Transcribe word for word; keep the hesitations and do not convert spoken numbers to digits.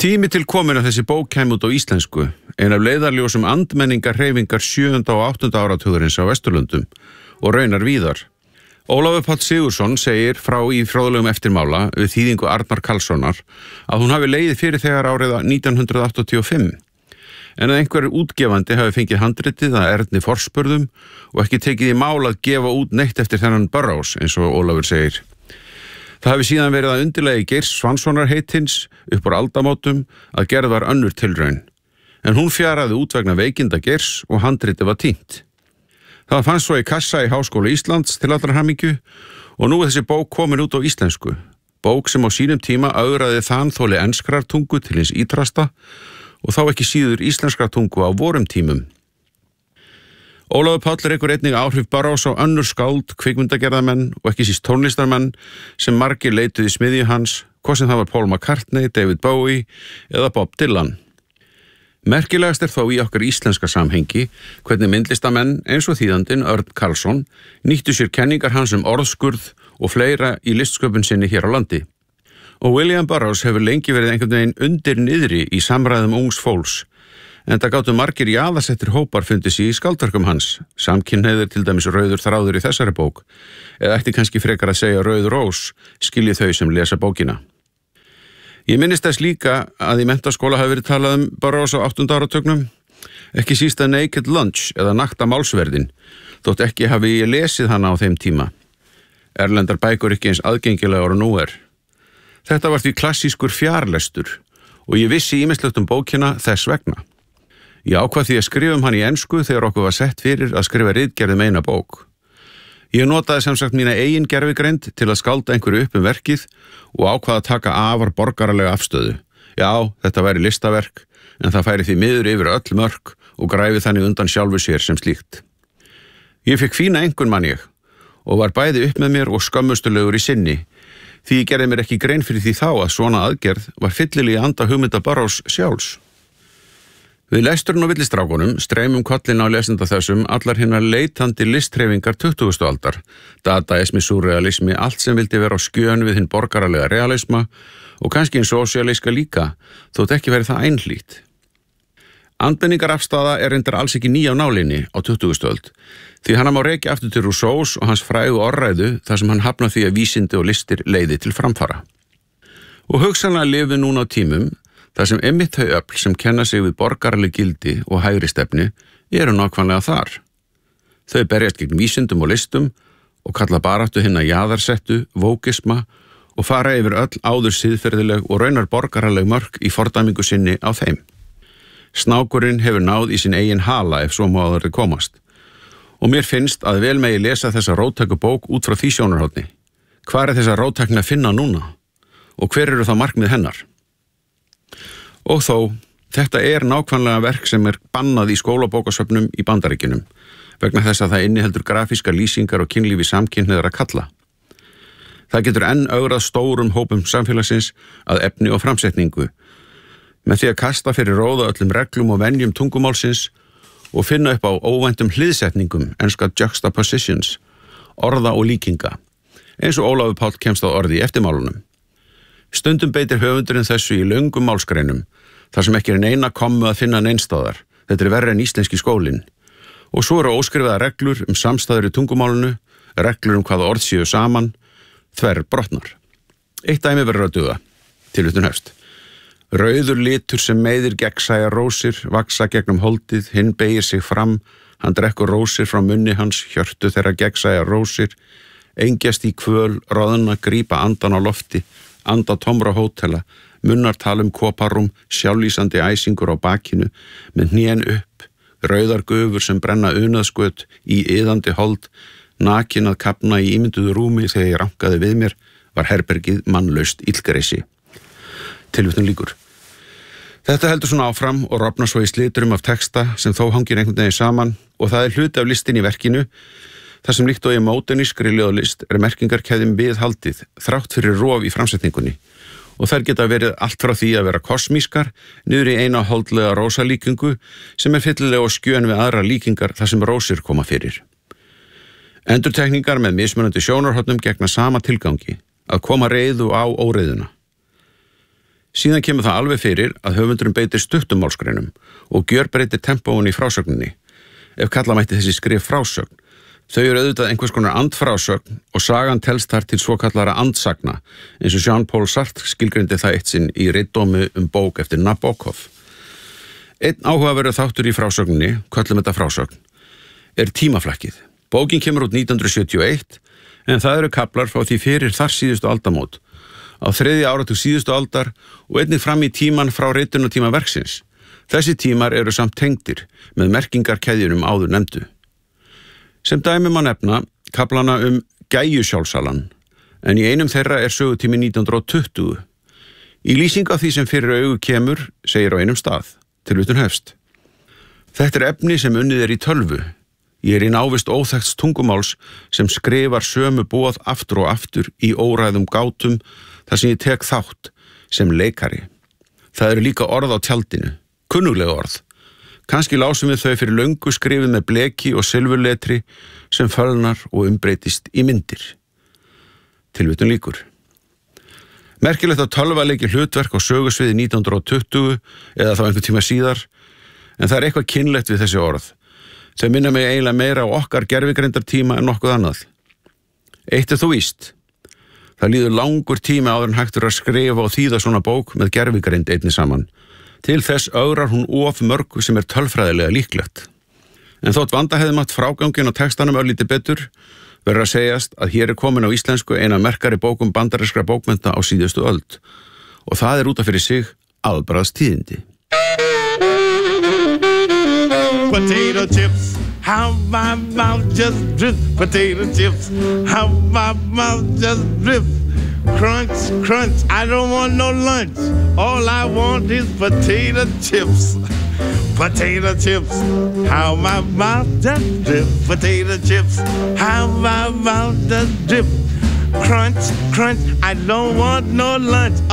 Tími til komin að þessi bók kæmi út á íslensku, ein af leiðarljósum andmenningar hreyfingar sjöunda og áttunda áratugurins á Vesturlöndum og raunar víðar. Ólafur Páll Sigurðsson segir frá í fróðlegum eftirmála við þýðingu Arnar Karlssonar að hún hafi legið fyrir þegar árið nítján hundrað áttatíu og fimm, en að einhver útgefandi hafi fengið handritið að Erni forspurðum og ekki tekið í mál að gefa út neitt eftir þennan Burroughs, eins og Ólafur segir. Það hafi síðan verið að undirlegi Geirs Svanssonar heitins upp úr aldamótum að gerð var önnur tilraun, en hún fjaraði út vegna veikinda Geirs og handritið var týnt. Það fannst svo í kassa í Háskóla Íslands til allrar hamingju og nú er þessi bók komin út á íslensku, bók sem á sínum tíma ögraði þanþoli enskrar tungu til hins ítrasta og þá ekki síður íslenskrar tungu á vorum tímum. Ólafur Páll rekur einnig áhrif Burroughs á önnur skáld, kvikmyndagerðarmenn og ekki síst tónlistarmenn sem margir leituðu í smiðju hans, hvort sem það var Paul McCartney, David Bowie eða Bob Dylan. Merkilegast er þó í okkar íslenska samhengi hvernig myndlistamenn eins og þýðandinn Örn Karlsson nýttu sér kenningar hans um orðskurð og fleira í listsköpun sinni hér á landi. Og William Burroughs hefur lengi verið einhvern veginn undir niðri í samræðum ungs fólks, en það gátu margir jaðarsettir hópar fundið sig í skáldverkum hans, samkynhneigðir til dæmis rauður þráður í þessari bók, eða ætti kannski frekar að segja rauð rós, skilji þau sem lesa bókina. Ég minnist þess líka að í menntaskóla hafi verið talað um Burroughs á áttunda áratugnum, ekki síst að Naked Lunch eða Nakta málsverðin, þótt ekki hafi ég lesið hana á þeim tíma. Erlendar bækur ekki eins aðgengilegar og nú er. Þetta var því klassískur fjarlestur og ég vissi ýmislegt um bókina þess vegna. Ég ákvað því að skrifa um hann í ensku þegar okkur var sett fyrir að skrifa ritgerð um eina bók. Ég notaði sem sagt mína eigin gervigreind til að skálda einhverju upp um verkið og ákvað að taka afar borgaralega afstöðu. Já, þetta væri listaverk, en það færi því miður yfir öll mörk og græfi þannig undan sjálfu sér sem slíkt. Ég fekk fína einkunn man ég og var bæði upp með mér og skömmustulegur í sinni, því ég gerði mér ekki grein fyrir því þá að svona aðgerð var fyllilega í anda hugmynda Burroughs sjálfs. Við lesturinn og villistrákunum streymum kollin á lesenda þessum allar hinnar leitandi listhreyfingar tuttugustu aldar, dadaismi, surrealismi, allt sem vildi vera á skjön við hinn borgaralega realisma og kannski hinn sósíalíska líka, þótt ekki verið það einhlít. Andmenningarafstaða er reyndar alls ekki ný á nálinni á tuttugustu öld, því hann má rekja aftur til Rousseaus og hans frægu orðræðu þar sem hann hafna því að vísindi og listir leiði til framfara. Og hugsanlega lifum núna á tímum þar sem einmitt þau öfl sem kenna sig við borgaraleg gildi og hægri stefni eru nákvæmlega þar. Þau berjast gegn vísindum og listum og kalla baráttu hinna jaðarsettu, vókisma og fara yfir öll áður siðferðileg og raunar borgaraleg mörk í fordæmingu sinni á þeim. Snákurinn hefur náð í sin eigin hala ef svo má aðri komast. Og mér finnst að vel megi lesa þessa róttæku bók út frá því sjónarhorni. Hvar er þessa róttækni að finna núna? Og hver eru þá markmið hennar? Og þó, þetta er nákvæmlega verk sem er bannað í skólabókasöfnum í Bandaríkjunum, vegna þess að það inniheldur grafíska lýsingar og kynlífi samkynhneigðra kalla. Það getur enn ögrað stórum hópum samfélagsins að efni og framsetningu, með því að kasta fyrir róða öllum reglum og venjum tungumálsins og finna upp á óvæntum hliðsetningum, enska juxtapositions, orða og líkinga, eins og Ólafur Páll kemst á orði í eftirmálunum. Stundum beitir höfundurinn þessu í löngum málsgreinum, þar sem ekki er neina kommu að finna neinstaðar. Þetta er verri en íslenski skólinn. Og svo eru óskrifaða reglur um samstæður í tungumálunu, reglur um hvaða orð séu saman, þverr brotnar. Eitt dæmi verður að duga, tilvitnun hefst. Rauður litur sem meiðir gegnsæja rósir, vaksa gegnum holdið, hinn beygir sig fram, hann drekkur rósir frá munni hans, hjörtu þeirra gegnsæja rósir, engjast í kvöl, roðna, grípa andan á lofti, anda tómra hótela, munnar talum koparum, sjálflýsandi æsingur á bakinu, með hnén upp, rauðar gufur sem brenna unaðsköt í iðandi hold, nakin að kapna í ímynduðu rúmi þegar ég rankaði við mér, var herbergið mannlaust illgresi. Tilvitnun lýkur. Þetta heldur svona áfram og rofnar svo í sliturum af texta sem þó hangir einhvern veginn saman og það er hluti af listin í verkinu. Það sem líkt og í módernískri ljóðlist er merkingarkeðjum viðhaldið þrátt fyrir rof í framsetningunni og þær geta verið allt frá því að vera kosmískar niður í eina holdlega rósalíkingu sem er fyllilega og skjön við aðra líkingar þar sem rósir koma fyrir. Endurtekningar með mismunandi sjónarhornum gegna sama tilgangi, að koma reiðu á óreiðuna. Síðan kemur það alveg fyrir að höfundurinn beitir stuttum málsgreinum og gjörbreytir tempóin í frásögninni. Ef kalla mætti þessi skrif frásögn. Þau eru auðvitað einhvers konar andfrásögn og sagan telst þar til svokallara andsagna, eins og Jean-Paul Sartre skilgreindi það eitt sinn í ritdómi um bók eftir Nabokov. Einn áhugaverður þáttur í frásögninni, köllum þetta frásögn, er tímaflakkið. Bókin kemur út nítján hundruð sjötíu og eitt, en það eru kaflar frá því fyrir þar síðustu aldamót, á þriðja áratug síðustu aldar og einnig fram í tíman frá ritunartíma verksins. Þessi tímar eru samt tengdir með merkingarkeðjunum áður nefndu. Sem dæmi má nefna kaflana um gæjusjálfsalan, en í einum þeirra er sögutími nítján hundruð tuttugu. Í lýsing af því sem fyrir augu kemur, segir á einum stað, tilvitnun hefst. Þetta er efni sem unnið er í tölvu. Ég er í návist óþekkts tungumáls sem skrifar sömu boð aftur og aftur í óræðum gátum þar sem ég tek þátt sem leikari. Það eru líka orð á tjaldinu, kunnuglega orð. Kannski lásum við þau fyrir löngu skrifið með bleki og silfurletri sem fölnar og umbreytist í myndir. Tilvitnun lýkur. Merkilegt að tölva leiki hlutverk á sögusviði nítján hundruð tuttugu eða þá einhvern tíma síðar, en það er eitthvað kynlegt við þessi orð. Þau minna mig eiginlega meira á okkar gervigreindartíma en nokkuð annað. Eitt er þó víst. Það líður langur tími áður en hægt er að skrifa og þýða svona bók með gervigreind einni saman. Til þess ögrar hún of mörgu sem er tölfræðilega líklegt. En þótt vanda hefði mátt frágangin á textanum örlítið betur, verður að segjast að hér er komin á íslensku eina merkari bókum bandarískra bókmennta á síðustu öld. Og það er út af fyrir sig afbragðstíðindi. Potato chips, how my mouth just drips. Potato chips, how my mouth just drips. Crunch, crunch, I don't want no lunch. All I want is potato chips. Potato chips, how my mouth just drip. Potato chips, how my mouth just drip. Crunch, crunch, I don't want no lunch.